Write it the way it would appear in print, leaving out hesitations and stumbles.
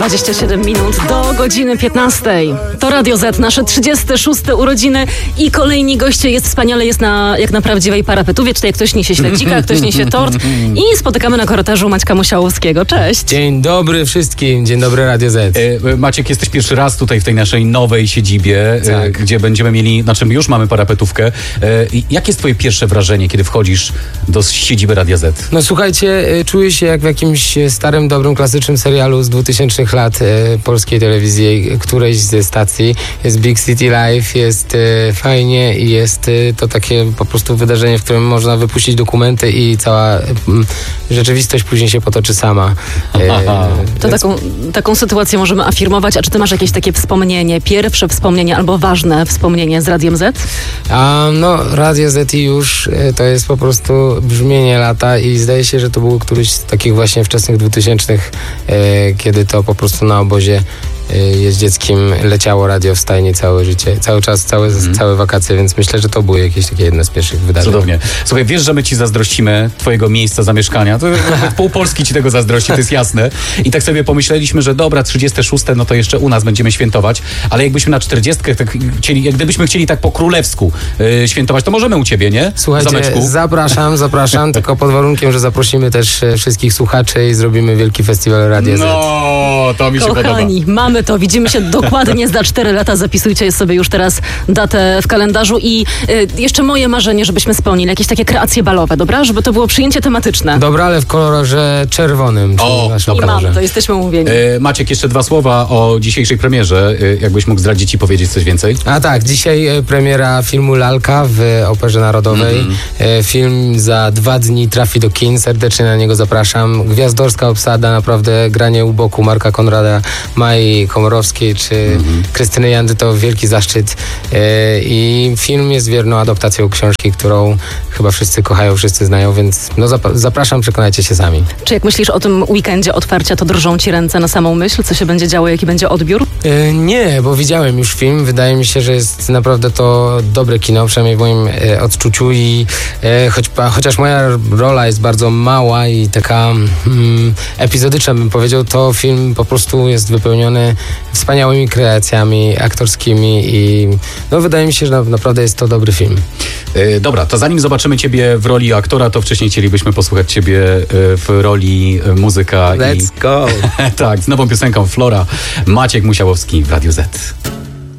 27 minut do godziny 15. To Radio Z, nasze 36. urodziny i kolejni goście. Jest wspaniale, jest jak na prawdziwej parapetówie, czyli jak ktoś niesie śledzika, ktoś niesie tort i spotykamy na korytarzu Maćka Musiałowskiego. Cześć. Dzień dobry wszystkim, dzień dobry Radio Z. Maciek, jesteś pierwszy raz tutaj w tej naszej nowej siedzibie, tak. Gdzie będziemy mieli, znaczy już mamy parapetówkę. Jakie jest twoje pierwsze wrażenie, kiedy wchodzisz do siedziby Radia Z? No słuchajcie, czuję się jak w jakimś starym, dobrym, klasycznym serialu z 2000 lat polskiej telewizji, którejś ze stacji. Jest Big City Life, jest fajnie i jest to takie po prostu wydarzenie, w którym można wypuścić dokumenty i cała rzeczywistość później się potoczy sama. To taką sytuację możemy afirmować. A czy ty masz jakieś takie wspomnienie, pierwsze wspomnienie albo ważne wspomnienie z Radiem Z? No, Radio Z i już to jest po prostu brzmienie lata i zdaje się, że to był któryś z takich właśnie wczesnych 2000, kiedy to po prostu na obozie jeździeckim leciało radio w stajni całe życie, cały czas, całe wakacje, więc myślę, że to było jakieś takie jedno z pierwszych wydarzeń. Cudownie. Słuchaj, wiesz, że my ci zazdrościmy twojego miejsca zamieszkania. To pół Polski ci tego zazdrości, to jest jasne. I tak sobie pomyśleliśmy, że dobra, 36, no to jeszcze u nas będziemy świętować, ale jakbyśmy na 40 tak chcieli, jak gdybyśmy chcieli tak po królewsku świętować, to możemy u ciebie, nie? Słuchajcie, zapraszam, tylko pod warunkiem, że zaprosimy też wszystkich słuchaczy i zrobimy wielki festiwal Radia Z. No, to mi się podoba. Kochani, mamy to, widzimy się dokładnie za 4 lata, zapisujcie sobie już teraz datę w kalendarzu i jeszcze moje marzenie, żebyśmy spełnili jakieś takie kreacje balowe, dobra? Żeby to było przyjęcie tematyczne. Dobra, ale w kolorze czerwonym. I mamy to, jesteśmy umówieni. Maciek, jeszcze 2 słowa o dzisiejszej premierze. Jakbyś mógł zdradzić i powiedzieć coś więcej? Tak, dzisiaj premiera filmu Lalka w Operze Narodowej. Film za 2 dni trafi do kin, serdecznie na niego zapraszam. Gwiazdorska obsada, naprawdę granie u boku Marka Konrada, Mai Komorowskiej czy Krystyny Jandy to wielki zaszczyt i film jest wierną adaptacją książki, którą chyba wszyscy kochają, wszyscy znają, więc no zapraszam, przekonajcie się sami. Czy jak myślisz o tym weekendzie otwarcia, to drżą ci ręce na samą myśl, co się będzie działo, jaki będzie odbiór? Nie, bo widziałem już film, wydaje mi się, że jest naprawdę to dobre kino, przynajmniej w moim odczuciu i chociaż moja rola jest bardzo mała i taka epizodyczna, bym powiedział, to film po prostu jest wypełniony wspaniałymi kreacjami aktorskimi i no wydaje mi się, że naprawdę jest to dobry film. Dobra, to zanim zobaczymy ciebie w roli aktora, to wcześniej chcielibyśmy posłuchać ciebie w roli muzyka. Let's go! Tak, z nową piosenką Flora. Maciek Musiałowski w Radiu Z.